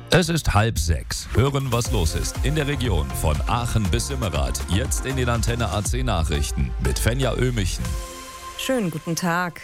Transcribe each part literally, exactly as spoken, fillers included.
Es ist halb sechs. Hören, was los ist in der Region von Aachen bis Simmerath. Jetzt in den Antenne A C Nachrichten mit Fenja Ömichen. Schönen guten Tag.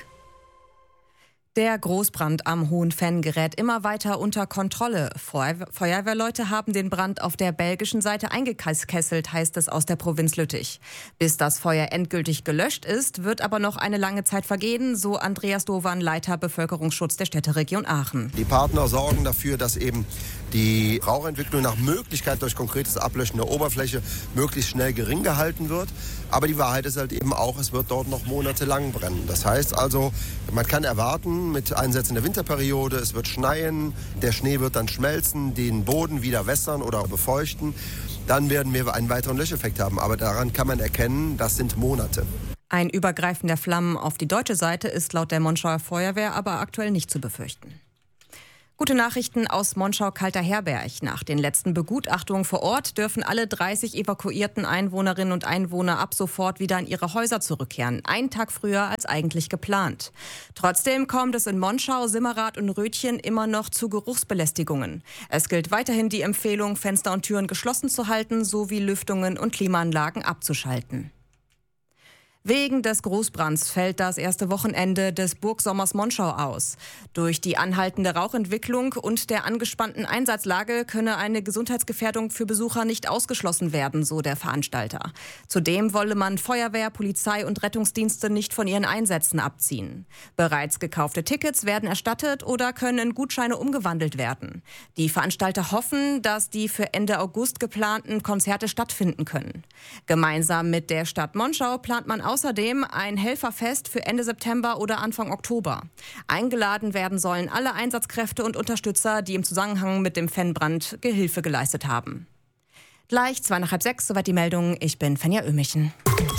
Der Großbrand am Hohenfenn gerät immer weiter unter Kontrolle. Feuerwehr- Feuerwehrleute haben den Brand auf der belgischen Seite eingekesselt, heißt es aus der Provinz Lüttich. Bis das Feuer endgültig gelöscht ist, wird aber noch eine lange Zeit vergehen, so Andreas Dovan, Leiter Bevölkerungsschutz der Städteregion Aachen. Die Partner sorgen dafür, dass eben die Rauchentwicklung nach Möglichkeit durch konkretes Ablöschen der Oberfläche möglichst schnell gering gehalten wird. Aber die Wahrheit ist halt eben auch, es wird dort noch monatelang brennen. Das heißt also, man kann erwarten, mit Einsätzen der Winterperiode, es wird schneien, der Schnee wird dann schmelzen, den Boden wieder wässern oder befeuchten. Dann werden wir einen weiteren Löscheffekt haben. Aber daran kann man erkennen, das sind Monate. Ein Übergreifen der Flammen auf die deutsche Seite ist laut der Monschauer Feuerwehr aber aktuell nicht zu befürchten. Gute Nachrichten aus Monschau-Kalter-Herberg. Nach den letzten Begutachtungen vor Ort dürfen alle dreißig evakuierten Einwohnerinnen und Einwohner ab sofort wieder in ihre Häuser zurückkehren. Einen Tag früher als eigentlich geplant. Trotzdem kommt es in Monschau, Simmerath und Rötchen immer noch zu Geruchsbelästigungen. Es gilt weiterhin die Empfehlung, Fenster und Türen geschlossen zu halten, sowie Lüftungen und Klimaanlagen abzuschalten. Wegen des Großbrands fällt das erste Wochenende des Burgsommers Monschau aus. Durch die anhaltende Rauchentwicklung und der angespannten Einsatzlage könne eine Gesundheitsgefährdung für Besucher nicht ausgeschlossen werden, so der Veranstalter. Zudem wolle man Feuerwehr, Polizei und Rettungsdienste nicht von ihren Einsätzen abziehen. Bereits gekaufte Tickets werden erstattet oder können in Gutscheine umgewandelt werden. Die Veranstalter hoffen, dass die für Ende August geplanten Konzerte stattfinden können. Gemeinsam mit der Stadt Monschau plant man außerdem ein Helferfest für Ende September oder Anfang Oktober. Eingeladen werden sollen alle Einsatzkräfte und Unterstützer, die im Zusammenhang mit dem Fennbrand Gehilfe geleistet haben. Gleich zwei nach halb sechs, soweit die Meldung. Ich bin Fenja Ömichen.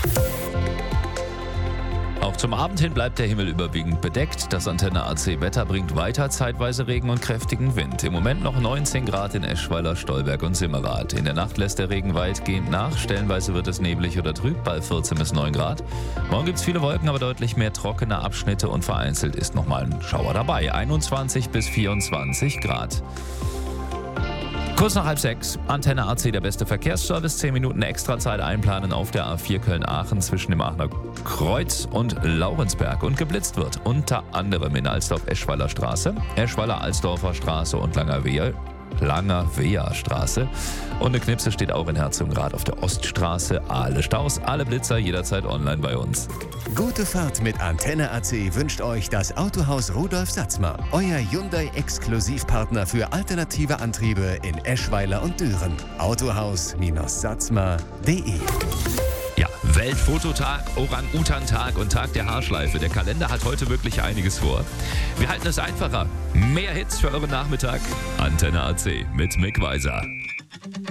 Auch zum Abend hin bleibt der Himmel überwiegend bedeckt. Das Antenne A C Wetter bringt weiter zeitweise Regen und kräftigen Wind. Im Moment noch neunzehn Grad in Eschweiler, Stolberg und Simmerath. In der Nacht lässt der Regen weitgehend nach. Stellenweise wird es neblig oder trüb bei vierzehn bis neun Grad. Morgen gibt es viele Wolken, aber deutlich mehr trockene Abschnitte und vereinzelt ist nochmal ein Schauer dabei. einundzwanzig bis vierundzwanzig Grad. Kurz nach halb sechs, Antenne A C, der beste Verkehrsservice. zehn Minuten Extrazeit einplanen auf der A vier Köln-Aachen zwischen dem Aachener Kreuz und Laurensberg. Und geblitzt wird unter anderem in Alsdorf-Eschweiler Straße, Eschweiler-Alsdorfer Straße und Langerwehe. Langerweher Straße. Und eine Knipse steht auch in Herzogenrath auf der Oststraße. Alle Staus, alle Blitzer jederzeit online bei uns. Gute Fahrt mit Antenne A C wünscht euch das Autohaus Rudolf Satzmer. Euer Hyundai-Exklusivpartner für alternative Antriebe in Eschweiler und Düren. Autohaus-satzmer punkt de. Ja, Weltfototag, Orang-Utan-Tag und Tag der Haarschleife. Der Kalender hat heute wirklich einiges vor. Wir halten es einfacher. Mehr Hits für euren Nachmittag. Antenne A C mit Mick Weiser.